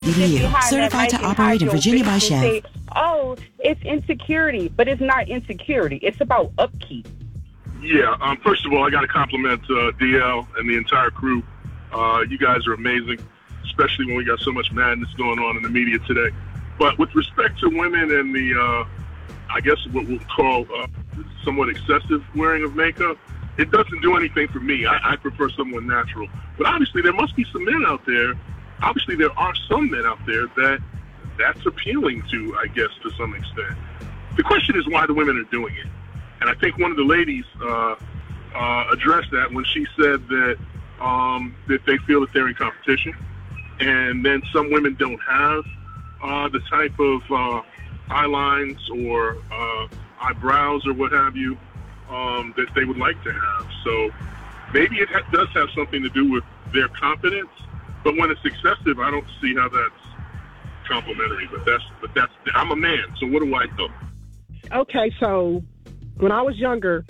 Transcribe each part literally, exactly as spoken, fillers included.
D B U, certified to operate in Virginia by Chef. Say, oh, it's insecurity, but it's not insecurity. It's about upkeep. Yeah, um, first of all, I got to compliment uh, D L and the entire crew. Uh, you guys are amazing, especially when we got so much madness going on in the media today. But with respect to women and the, uh, I guess what we'll call uh, somewhat excessive wearing of makeup, it doesn't do anything for me. I, I prefer someone natural. But obviously there must be some men out there, obviously there are some men out there that that's appealing to, I guess, to some extent. The question is why the women are doing it. And I think one of the ladies uh, uh, addressed that when she said that um, that they feel that they're in competition. And then some women don't have uh, the type of uh, eye lines or uh, eyebrows or what have you um, that they would like to have. So maybe it ha- does have something to do with their confidence. But when it's excessive, I don't see how that's complimentary. But that's, but that's, I'm a man, so what do I know? Okay, so when I was younger,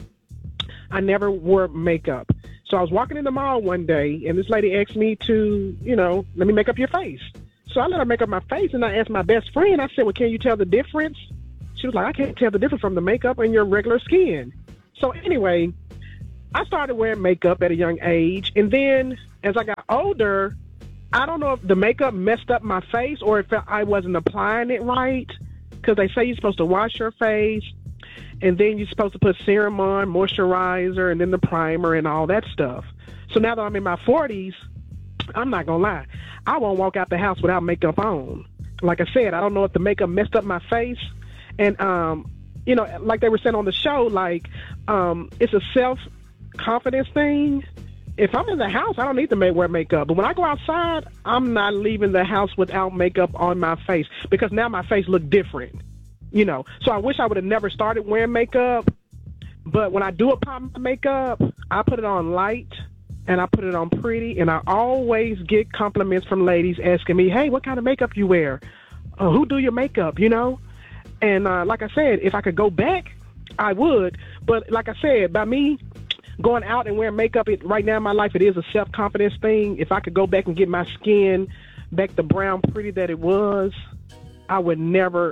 I never wore makeup. So I was walking in the mall one day, and this lady asked me to, you know, let me make up your face. So I let her make up my face, and I asked my best friend, I said, well, can you tell the difference? She was like, I can't tell the difference from the makeup and your regular skin. So anyway, I started wearing makeup at a young age, and then as I got older, I don't know if the makeup messed up my face or if I wasn't applying it right, because they say you're supposed to wash your face, and then you're supposed to put serum on, moisturizer, and then the primer and all that stuff. So now that I'm in my forties, I'm not going to lie, I won't walk out the house without makeup on. Like I said, I don't know if the makeup messed up my face. And, um, you know, like they were saying on the show, like, um, it's a self-confidence thing. If I'm in the house, I don't need to make, wear makeup. But when I go outside, I'm not leaving the house without makeup on my face, because now my face look different. You know, so I wish I would have never started wearing makeup, but when I do apply my makeup, I put it on light and I put it on pretty, and I always get compliments from ladies asking me, hey, what kind of makeup you wear? Uh, who do your makeup, you know? And uh, like I said, if I could go back, I would. But like I said, by me going out and wearing makeup, it, right now in my life, it is a self-confidence thing. If I could go back and get my skin back the brown pretty that it was, I would never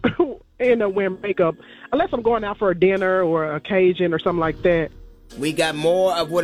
end up wearing makeup unless I'm going out for a dinner or an occasion or something like that. We got more of what